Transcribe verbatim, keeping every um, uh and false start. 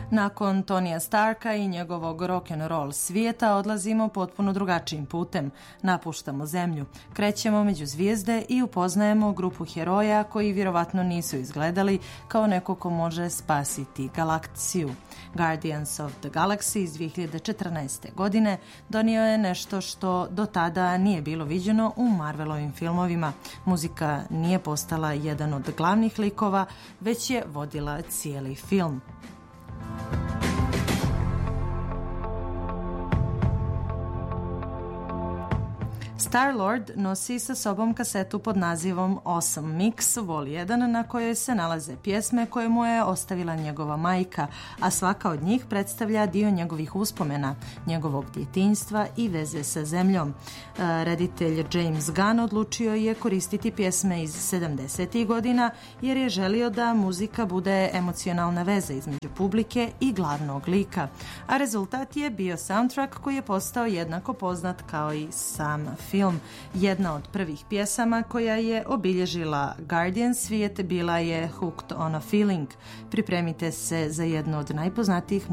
Nakon Tonija Starka i njegovog rock'n'roll svijeta odlazimo potpuno drugačijim putem. Napuštamo zemlju, krećemo među zvijezde i upoznajemo grupu heroja koji vjerovatno nisu izgledali kao neko ko može spasiti galaksiju. Guardians of the Galaxy iz dvije hiljade četrnaeste. godine donio je nešto što do tada nije bilo viđeno u Marvelovim filmovima. Muzika nije postala jedan od glavnih likova, već je vodila cijeli film. Star-Lord nosi sa sobom kasetu pod nazivom Awesome Mix Vol jedan na kojoj se nalaze pjesme koje mu je ostavila njegova majka, a svaka od njih predstavlja dio njegovih uspomena, njegovog djetinjstva i veze sa zemljom. Reditelj James Gunn odlučio je koristiti pjesme iz sedamdesetih godina jer je želio da muzika bude emocionalna veza između publike i glavnog lika, a rezultat je bio soundtrack koji je postao jednako poznat kao i sam film. Film. Jedna od prvih pjesama koja je obilježila Guardian svijet bila je Hooked on a Feeling. Pripremite se za jednu od najpoznatijih